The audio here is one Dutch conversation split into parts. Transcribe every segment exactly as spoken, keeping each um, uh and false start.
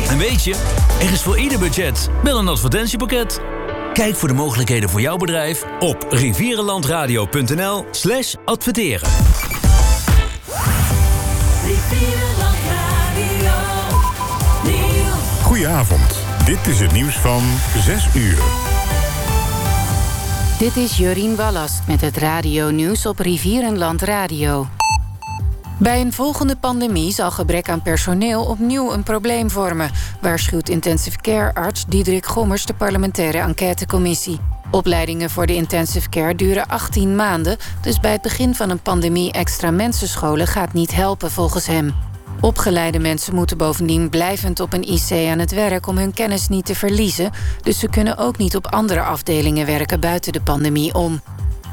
En weet je, er is voor ieder budget wel een advertentiepakket. Kijk voor de mogelijkheden voor jouw bedrijf op rivierenlandradio.nl slash adverteren. Goedenavond, dit is het nieuws van zes uur. Dit is Jorien Wallast met het radio-nieuws op Rivierenland Radio. Bij een volgende pandemie zal gebrek aan personeel opnieuw een probleem vormen, waarschuwt intensive care arts Diederik Gommers de parlementaire enquêtecommissie. Opleidingen voor de intensive care duren achttien maanden, dus bij het begin van een pandemie extra mensen scholen gaat niet helpen volgens hem. Opgeleide mensen moeten bovendien blijvend op een I C aan het werk om hun kennis niet te verliezen, dus ze kunnen ook niet op andere afdelingen werken buiten de pandemie om.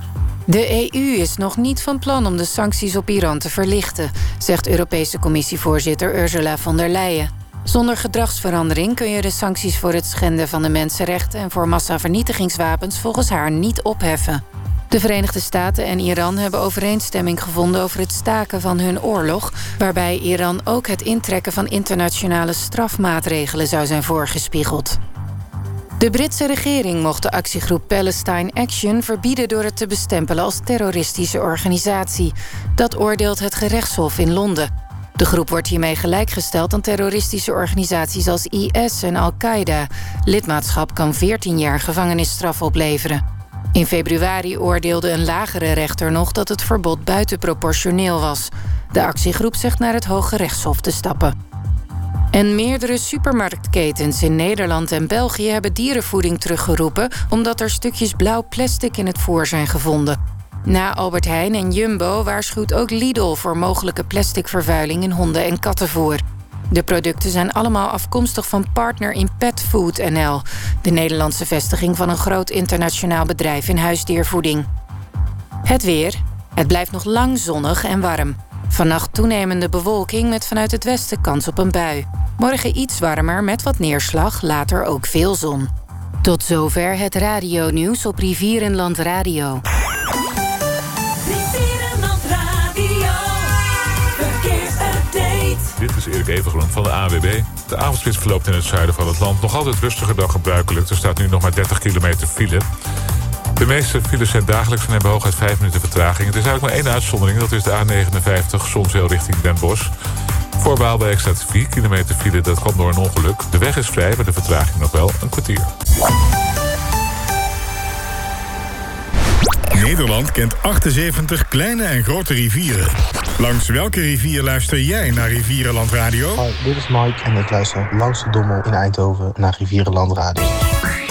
De E U is nog niet van plan om de sancties op Iran te verlichten, zegt Europese Commissievoorzitter Ursula von der Leyen. Zonder gedragsverandering kun je de sancties voor het schenden van de mensenrechten en voor massavernietigingswapens volgens haar niet opheffen. De Verenigde Staten en Iran hebben overeenstemming gevonden over het staken van hun oorlog, waarbij Iran ook het intrekken van internationale strafmaatregelen zou zijn voorgespiegeld. De Britse regering mocht de actiegroep Palestine Action verbieden door het te bestempelen als terroristische organisatie. Dat oordeelt het gerechtshof in Londen. De groep wordt hiermee gelijkgesteld aan terroristische organisaties als I S en Al-Qaeda. Lidmaatschap kan veertien jaar gevangenisstraf opleveren. In februari oordeelde een lagere rechter nog dat het verbod buitenproportioneel was. De actiegroep zegt naar het Hooggerechtshof te stappen. En meerdere supermarktketens in Nederland en België hebben dierenvoeding teruggeroepen omdat er stukjes blauw plastic in het voer zijn gevonden. Na Albert Heijn en Jumbo waarschuwt ook Lidl voor mogelijke plasticvervuiling in honden- en kattenvoer. De producten zijn allemaal afkomstig van Partner in Pet Food N L, de Nederlandse vestiging van een groot internationaal bedrijf in huisdiervoeding. Het weer. Het blijft nog lang zonnig en warm. Vannacht toenemende bewolking met vanuit het westen kans op een bui. Morgen iets warmer met wat neerslag, later ook veel zon. Tot zover het radio-nieuws op Rivierenland Radio. Rivierenland Radio, verkeersupdate. Dit is Erik Evengroen van de A W B. De avondspits verloopt in het zuiden van het land nog altijd rustiger dan gebruikelijk. Er staat nu nog maar dertig kilometer file. De meeste files zijn dagelijks en hebben hooguit vijf minuten vertraging. Er is eigenlijk maar één uitzondering, dat is de A negenenvijftig, Zonzeel richting Den Bosch. Voor Waalwijk staat vier kilometer file, dat kwam door een ongeluk. De weg is vrij, maar de vertraging nog wel een kwartier. Nederland kent achtenzeventig kleine en grote rivieren. Langs welke rivier luister jij naar Rivierenland Radio? Hi, dit is Mike en ik luister langs de Dommel in Eindhoven naar Rivierenland Radio.